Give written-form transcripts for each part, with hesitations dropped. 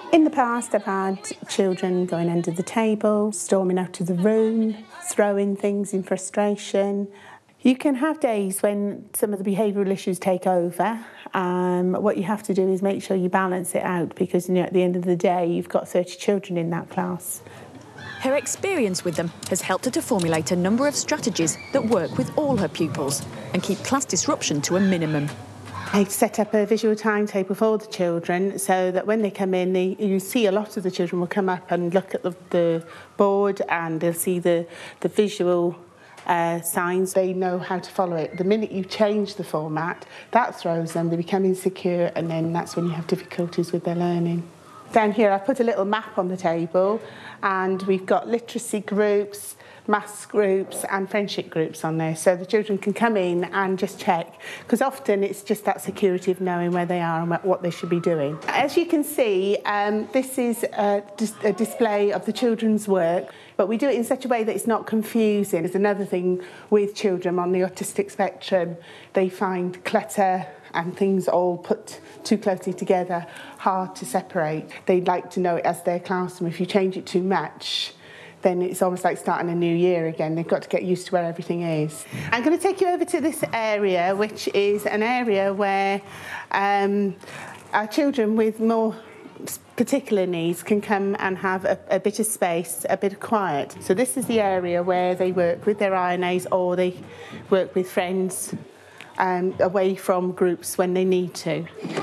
In the past, I've had children going under the table, storming out of the room, throwing things in frustration. You can have days when some of the behavioural issues take over. What you have to do is make sure you balance it out because at the end of the day, you've got 30 children in that class. Her experience with them has helped her to formulate a number of strategies that work with all her pupils and keep class disruption to a minimum. I set up a visual timetable for all the children so that when they come in, you see a lot of the children will come up and look at the board and they'll see the visual signs. They know how to follow it. The minute you change the format, that throws them, they become insecure, and then that's when you have difficulties with their learning. Down here I've put a little map on the table and we've got literacy groups, maths groups and friendship groups on there, so the children can come in and just check, because often it's just that security of knowing where they are and what they should be doing. As you can see, this is a display of the children's work, but we do it in such a way that it's not confusing. There's another thing with children on the autistic spectrum, they find clutter and things all put too closely together hard to separate. They like to know it as their classroom. If you change it too much, then it's almost like starting a new year again. They've got to get used to where everything is. I'm going to take you over to this area, which is an area where our children with more particular needs can come and have a bit of space, a bit of quiet. So this is the area where they work with their INAs or they work with friends away from groups when they need to.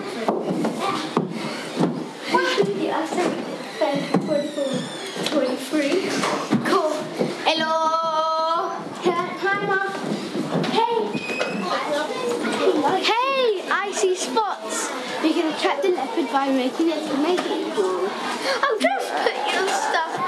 You can attract the leopard by making it cool. Oh, just put your stuff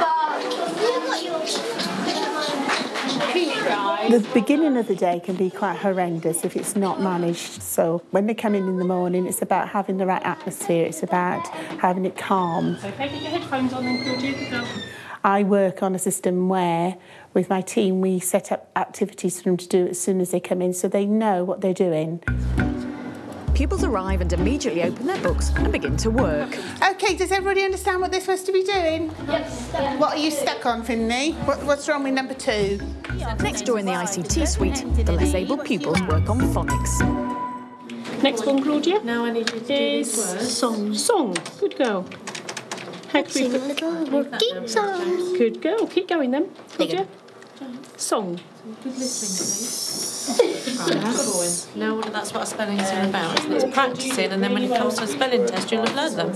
back. The beginning of the day can be quite horrendous if it's not managed. So when they come in the morning, it's about having the right atmosphere. It's about having it calm. Okay, get your headphones on then, Claudia. Go. I work on a system where, with my team, we set up activities for them to do as soon as they come in so they know what they're doing. Pupils arrive and immediately open their books and begin to work. OK, does everybody understand what they're supposed to be doing? Yes. What are you stuck on, Finley? What's wrong with number 2? Next door in the ICT suite, the less able pupils work on phonics. Next one, Claudia. Now I need you to do these words. Song. Song. Good girl. How can Sing we a little working song. Good girl. Keep going then, Claudia. Song. Good listening, please. Now that's what a spelling is all about, isn't it? It's practising, and then when it comes to a spelling test, you'll have learned them.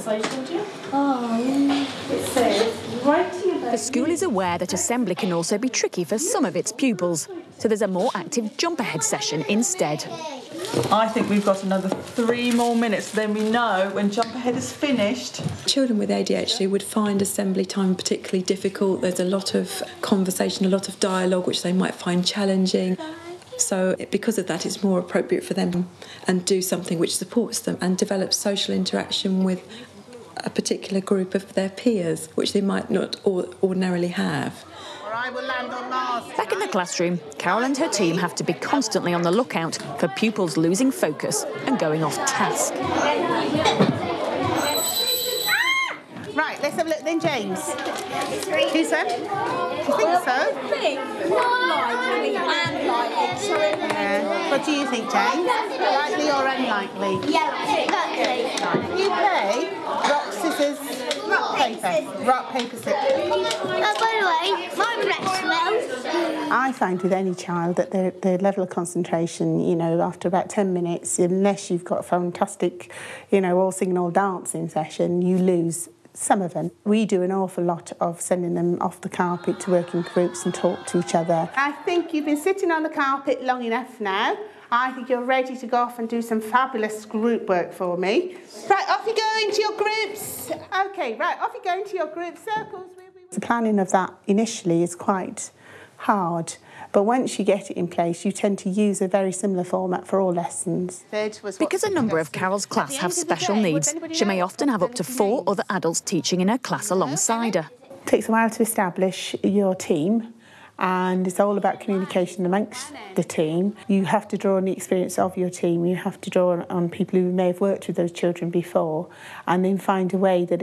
The school is aware that assembly can also be tricky for some of its pupils, so there's a more active jump ahead session instead. I think we've got another 3 more minutes, then we know when jump ahead is finished. Children with ADHD would find assembly time particularly difficult. There's a lot of conversation, a lot of dialogue, which they might find challenging. So because of that, it's more appropriate for them and do something which supports them and develop social interaction with a particular group of their peers, which they might not ordinarily have. Back in the classroom, Carol and her team have to be constantly on the lookout for pupils losing focus and going off task. Right, let's have a look then, James. Who's that? Do you think so? What do you think, James? Likely or unlikely? Yeah, likely. You play rock, scissors, paper. Rock, paper, scissors. By the way, my breath smells. I find with any child that their level of concentration, after about 10 minutes, unless you've got a fantastic, all singing, all dancing session, you lose some of them. We do an awful lot of sending them off the carpet to work in groups and talk to each other. I think you've been sitting on the carpet long enough now. I think you're ready to go off and do some fabulous group work for me. Right, off you go into your groups. OK, right, off you go into your group circles. The planning of that initially is quite hard, but once you get it in place, you tend to use a very similar format for all lessons. Because a number of Carol's class have special needs, she may often have up to 4 other adults teaching in her class alongside her. It takes a while to establish your team, and it's all about communication amongst the team. You have to draw on the experience of your team, you have to draw on people who may have worked with those children before, and then find a way that